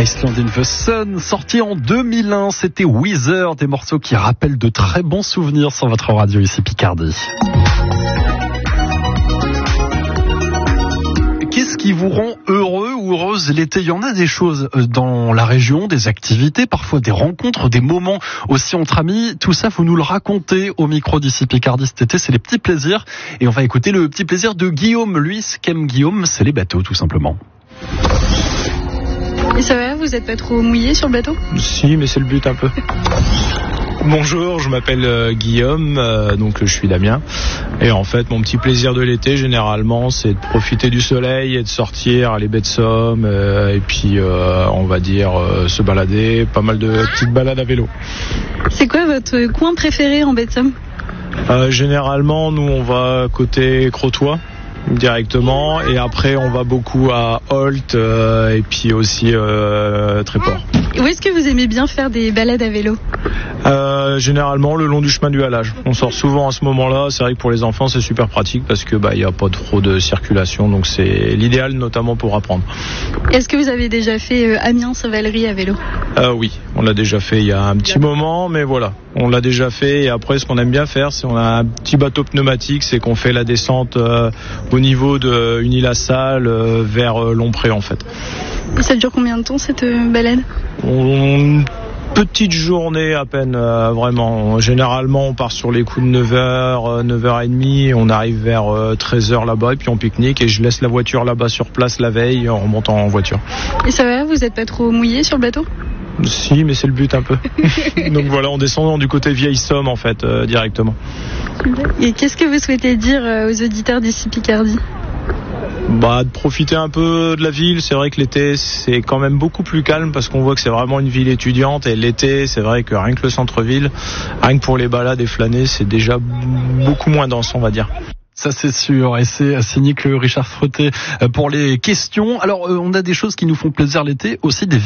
Iceland in the Sun, sorti en 2001, c'était Weezer, des morceaux qui rappellent de très bons souvenirs sur votre radio ici Picardie. Qu'est-ce qui vous rend heureux ou heureuse l'été? Il y en a des choses dans la région, des activités, parfois des rencontres, des moments aussi entre amis. Tout ça, vous nous le racontez au micro d'ici Picardie cet été, c'est les petits plaisirs. Et on va écouter le petit plaisir de Guillaume. Lui, ce qu'aime Guillaume, c'est les bateaux tout simplement. Et ça va, vous n'êtes pas trop mouillé sur le bateau? Si, mais c'est le but un peu. Bonjour, je m'appelle Guillaume, donc je suis d'Amiens. Et en fait, mon petit plaisir de l'été, généralement, c'est de profiter du soleil et de sortir à les baies de Somme, et puis, on va dire, se balader, pas mal de petites balades à vélo. C'est quoi votre coin préféré en baie de Somme? Généralement, nous, on va côté Crotoy directement, et après on va beaucoup à Holt, et puis aussi Tréport. Où est-ce que vous aimez bien faire des balades à vélo? Généralement le long du chemin du halage. On sort souvent à ce moment-là. C'est vrai que pour les enfants c'est super pratique parce que y a pas trop de circulation, donc c'est l'idéal notamment pour apprendre. Est-ce que vous avez déjà fait Amiens-Savallery à vélo? Oui, on l'a déjà fait il y a un petit moment, mais voilà, on l'a déjà fait. Et après, ce qu'on aime bien faire, c'est on a un petit bateau pneumatique, c'est qu'on fait la descente au niveau de Unis-la-Salle vers Lompré en fait. Et ça dure combien de temps cette balade? Petite journée à peine, vraiment. Généralement, on part sur les coups de 9h, 9h30, on arrive vers 13h là-bas et puis on pique-nique et je laisse la voiture là-bas sur place la veille en remontant en voiture. Et ça va, vous n'êtes pas trop mouillé sur le bateau? Si, mais c'est le but un peu. Donc voilà, en descendant du côté Vieille Somme en fait, directement. Et qu'est-ce que vous souhaitez dire aux auditeurs d'ici Picardie? De profiter un peu de la ville. C'est vrai que l'été c'est quand même beaucoup plus calme parce qu'on voit que c'est vraiment une ville étudiante, et l'été c'est vrai que rien que le centre-ville, rien que pour les balades et flâner, c'est déjà beaucoup moins dense on va dire. Ça c'est sûr, et c'est signé que Richard Freté pour les questions. Alors on a des choses qui nous font plaisir l'été, aussi des